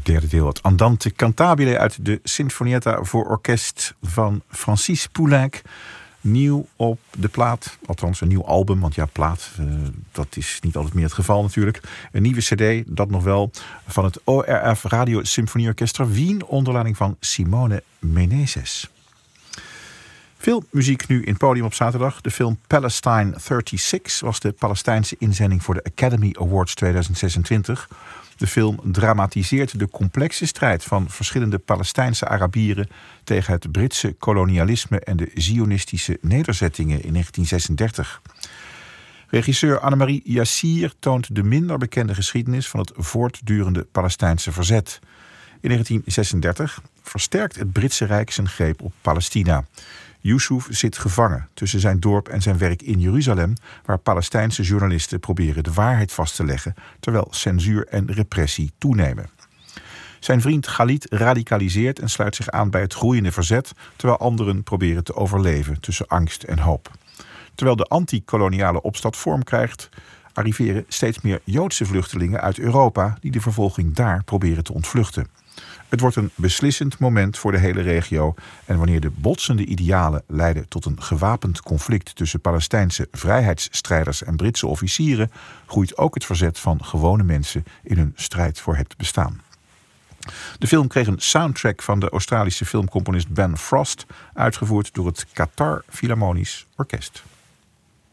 derde deel, het Andante Cantabile uit de Sinfonietta voor orkest van Francis Poulenc. Nieuw op de plaat, althans een nieuw album, want ja, plaat, dat is niet altijd meer het geval natuurlijk. Een nieuwe cd, dat nog wel, van het ORF Radio Symfonieorchestra Wien onder leiding van Simone Meneses. Veel muziek nu in Podium op zaterdag. De film Palestine 36 was de Palestijnse inzending voor de Academy Awards 2026. De film dramatiseert de complexe strijd van verschillende Palestijnse Arabieren tegen het Britse kolonialisme en de Zionistische nederzettingen in 1936. Regisseur Annemarie Yassir toont de minder bekende geschiedenis van het voortdurende Palestijnse verzet. In 1936 versterkt het Britse Rijk zijn greep op Palestina. Yusuf zit gevangen tussen zijn dorp en zijn werk in Jeruzalem, waar Palestijnse journalisten proberen de waarheid vast te leggen, terwijl censuur en repressie toenemen. Zijn vriend Khalid radicaliseert en sluit zich aan bij het groeiende verzet, terwijl anderen proberen te overleven tussen angst en hoop. Terwijl de anti-koloniale opstand vorm krijgt, arriveren steeds meer Joodse vluchtelingen uit Europa die de vervolging daar proberen te ontvluchten. Het wordt een beslissend moment voor de hele regio en wanneer de botsende idealen leiden tot een gewapend conflict tussen Palestijnse vrijheidsstrijders en Britse officieren, groeit ook het verzet van gewone mensen in hun strijd voor het bestaan. De film kreeg een soundtrack van de Australische filmcomponist Ben Frost, uitgevoerd door het Qatar Philharmonisch Orkest.